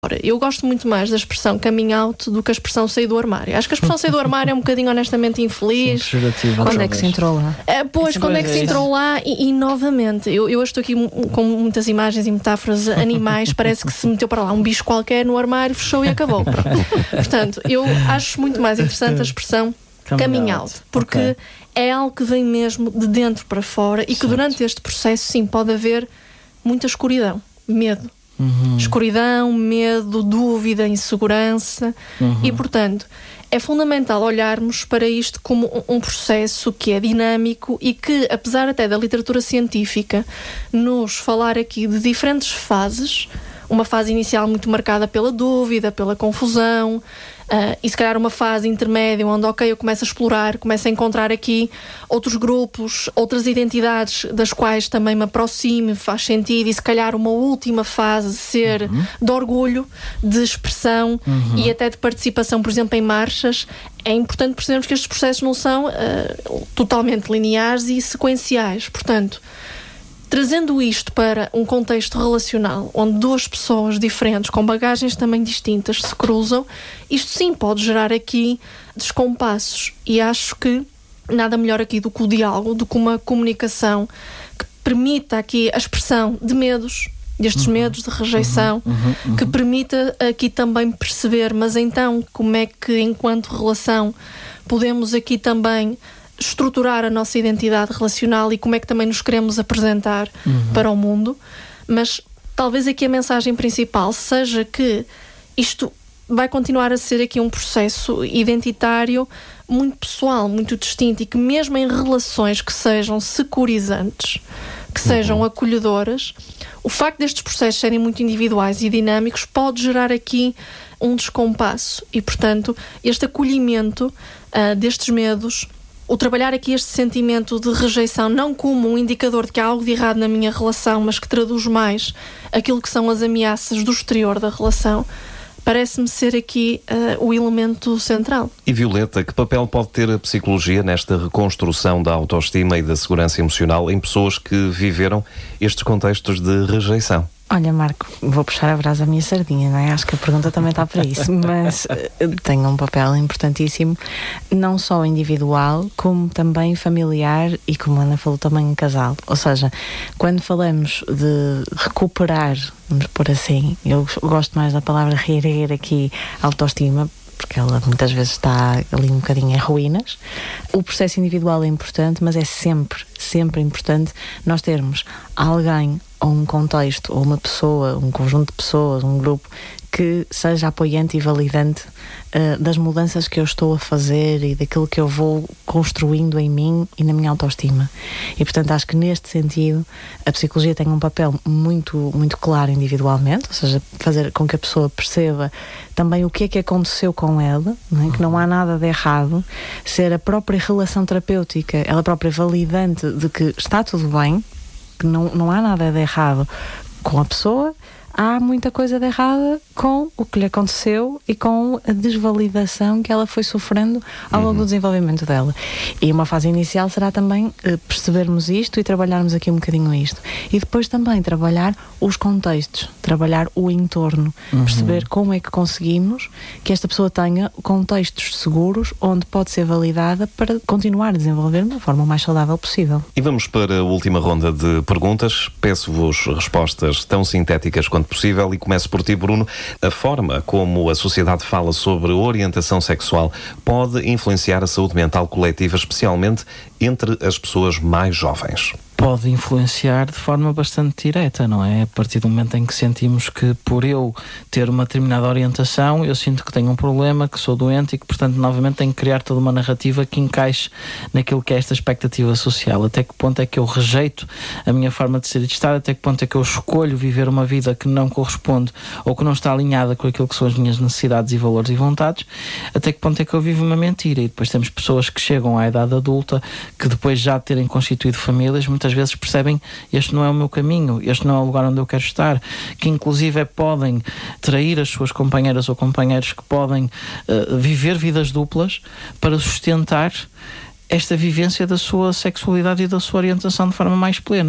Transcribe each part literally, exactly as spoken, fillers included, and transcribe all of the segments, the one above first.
Eu gosto muito mais da expressão coming out do que a expressão sair do armário. Acho que a expressão sair do armário é um bocadinho honestamente infeliz. Sim, quando é que se entrou lá? É, pois, é quando é que se entrou lá e, e novamente, eu, eu hoje estou aqui com muitas imagens e metáforas animais, parece que se meteu para lá um bicho qualquer no armário, fechou e acabou. Portanto, eu acho muito mais interessante a expressão coming out, porque okay. é algo que vem mesmo de dentro para fora e que certo. Durante este processo, sim, pode haver muita escuridão, medo. Uhum. Escuridão, medo, dúvida, insegurança uhum. e, portanto, é fundamental olharmos para isto como um, um processo que é dinâmico e que, apesar até da literatura científica nos falar aqui de diferentes fases, uma fase inicial muito marcada pela dúvida, pela confusão, Uh, e se calhar uma fase intermédia onde, ok, eu começo a explorar, começo a encontrar aqui outros grupos, outras identidades das quais também me aproxime, faz sentido, e se calhar uma última fase ser uhum. de orgulho, de expressão uhum. e até de participação, por exemplo, em marchas. É importante percebermos que estes processos não são uh, totalmente lineares e sequenciais. Portanto, trazendo isto para um contexto relacional, onde duas pessoas diferentes, com bagagens também distintas, se cruzam, isto sim pode gerar aqui descompassos. E acho que nada melhor aqui do que o diálogo, do que uma comunicação que permita aqui a expressão de medos, destes uhum. medos de rejeição, uhum. Uhum. Uhum. que permita aqui também perceber, mas então, como é que enquanto relação podemos aqui também estruturar a nossa identidade relacional e como é que também nos queremos apresentar uhum. para o mundo. Mas talvez aqui a mensagem principal seja que isto vai continuar a ser aqui um processo identitário muito pessoal, muito distinto, e que mesmo em relações que sejam securizantes, que uhum. sejam acolhedoras, o facto destes processos serem muito individuais e dinâmicos pode gerar aqui um descompasso e, portanto, este acolhimento uh, destes medos, o trabalhar aqui este sentimento de rejeição não como um indicador de que há algo de errado na minha relação, mas que traduz mais aquilo que são as ameaças do exterior da relação, parece-me ser aqui uh, o elemento central. E Violeta, que papel pode ter a psicologia nesta reconstrução da autoestima e da segurança emocional em pessoas que viveram estes contextos de rejeição? Olha, Marco, vou puxar a brasa à minha sardinha, não é? Acho que a pergunta também está para isso, mas uh, tem um papel importantíssimo, não só individual, como também familiar e, como a Ana falou, também em casal. Ou seja, quando falamos de recuperar, vamos pôr assim, eu gosto mais da palavra reerguer aqui, autoestima, porque ela muitas vezes está ali um bocadinho em ruínas. O processo individual é importante, mas é sempre, sempre importante nós termos alguém ou um contexto, ou uma pessoa, um conjunto de pessoas, um grupo que seja apoiante e validante uh, das mudanças que eu estou a fazer e daquilo que eu vou construindo em mim e na minha autoestima. E, portanto, acho que neste sentido a psicologia tem um papel muito, muito claro individualmente, ou seja, fazer com que a pessoa perceba também o que é que aconteceu com ela, não é? Que não há nada de errado, ser a própria relação terapêutica, ela própria validante de que está tudo bem, que não, não há nada de errado com a pessoa, há muita coisa de errada com o que lhe aconteceu e com a desvalidação que ela foi sofrendo ao longo uhum. do desenvolvimento dela. E uma fase inicial será também uh, percebermos isto e trabalharmos aqui um bocadinho isto. E depois também trabalhar os contextos, trabalhar o entorno, uhum. perceber como é que conseguimos que esta pessoa tenha contextos seguros onde pode ser validada para continuar a desenvolver de uma forma mais saudável possível. E vamos para a última ronda de perguntas. Peço-vos respostas tão sintéticas quanto possível e começo por ti, Bruno. A forma como a sociedade fala sobre orientação sexual pode influenciar a saúde mental coletiva, especialmente entre as pessoas mais jovens? Pode influenciar de forma bastante direta, não é? A partir do momento em que sentimos que por eu ter uma determinada orientação, eu sinto que tenho um problema, que sou doente e que, portanto, novamente tenho que criar toda uma narrativa que encaixe naquilo que é esta expectativa social. Até que ponto é que eu rejeito a minha forma de ser e de estar? Até que ponto é que eu escolho viver uma vida que não corresponde ou que não está alinhada com aquilo que são as minhas necessidades e valores e vontades? Até que ponto é que eu vivo uma mentira? E depois temos pessoas que chegam à idade adulta, que depois já de terem constituído famílias, muitas vezes percebem este não é o meu caminho, este não é o lugar onde eu quero estar, que inclusive podem trair as suas companheiras ou companheiros, que podem uh, viver vidas duplas para sustentar esta vivência da sua sexualidade e da sua orientação de forma mais plena.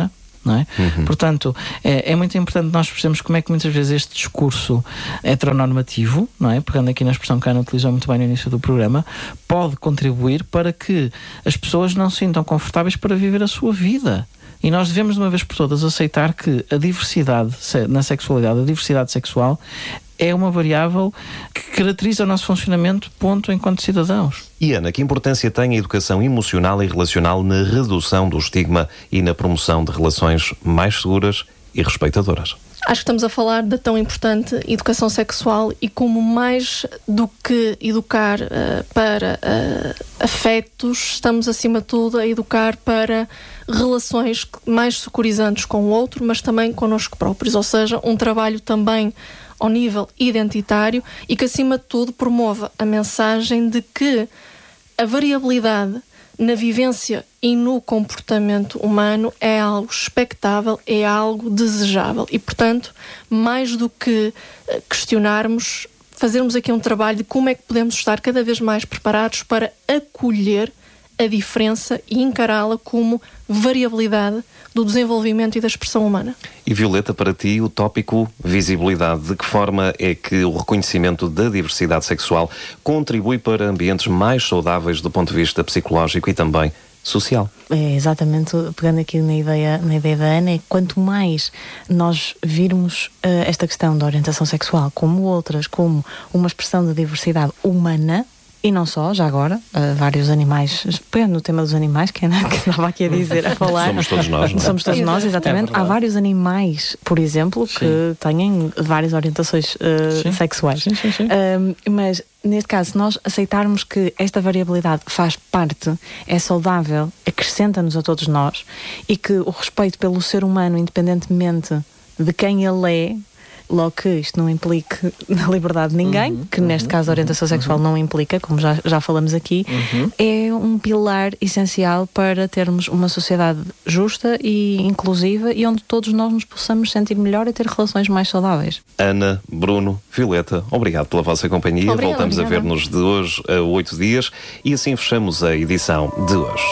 não é? Uhum. Portanto, é, é muito importante nós percebermos como é que muitas vezes este discurso heteronormativo, não é? Pegando aqui na expressão que a Ana utilizou muito bem no início do programa, pode contribuir para que as pessoas não se sintam confortáveis para viver a sua vida. E nós devemos, de uma vez por todas, aceitar que a diversidade na sexualidade, a diversidade sexual, é uma variável que caracteriza o nosso funcionamento, ponto, enquanto cidadãos. E Ana, que importância tem a educação emocional e relacional na redução do estigma e na promoção de relações mais seguras e respeitadoras? Acho que estamos a falar da tão importante educação sexual e como mais do que educar uh, para uh, afetos, estamos acima de tudo a educar para relações mais securizantes com o outro, mas também connosco próprios, ou seja, um trabalho também ao nível identitário e que acima de tudo promova a mensagem de que a variabilidade na vivência e no comportamento humano é algo expectável, é algo desejável e, portanto, mais do que questionarmos, fazermos aqui um trabalho de como é que podemos estar cada vez mais preparados para acolher a diferença e encará-la como variabilidade do desenvolvimento e da expressão humana. E Violeta, para ti, o tópico visibilidade, de que forma é que o reconhecimento da diversidade sexual contribui para ambientes mais saudáveis do ponto de vista psicológico e também social? É exatamente, pegando aqui na ideia, na ideia da Ana, é que quanto mais nós virmos uh, esta questão da orientação sexual como outras, como uma expressão de diversidade humana, e não só, já agora, uh, vários animais, pegando no tema dos animais, que a Ana estava aqui a dizer, a falar. Somos todos nós, não é? Somos todos nós, exatamente. É Há vários animais, por exemplo, sim, que têm várias orientações uh, sexuais. Sim, sim, sim. Uh, mas, neste caso, se nós aceitarmos que esta variabilidade faz parte, é saudável, acrescenta-nos a todos nós, e que o respeito pelo ser humano, independentemente de quem ele é, logo que isto não implique na liberdade de ninguém, uhum, que neste uhum, caso a orientação uhum, sexual não implica, como já, já falamos aqui, uhum. é um pilar essencial para termos uma sociedade justa e inclusiva e onde todos nós nos possamos sentir melhor e ter relações mais saudáveis. Ana, Bruno, Violeta, obrigado pela vossa companhia. Obrigada, Voltamos obrigada. a ver-nos de hoje a oito dias e assim fechamos a edição de hoje.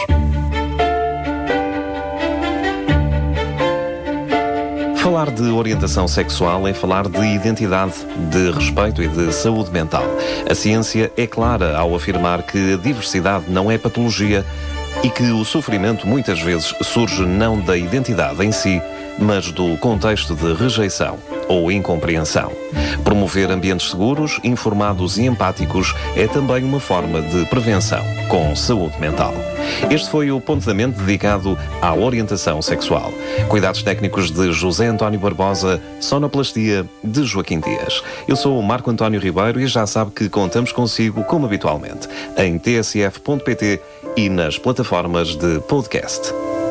Falar de orientação sexual é falar de identidade, de respeito e de saúde mental. A ciência é clara ao afirmar que a diversidade não é patologia e que o sofrimento muitas vezes surge não da identidade em si, mas do contexto de rejeição ou incompreensão. Promover ambientes seguros, informados e empáticos é também uma forma de prevenção com saúde mental. Este foi o Pontamente dedicado à orientação sexual. Cuidados técnicos de José António Barbosa, sonoplastia de Joaquim Dias. Eu sou o Marco António Ribeiro e já sabe que contamos consigo, como habitualmente, em t s f ponto p t e nas plataformas de podcast.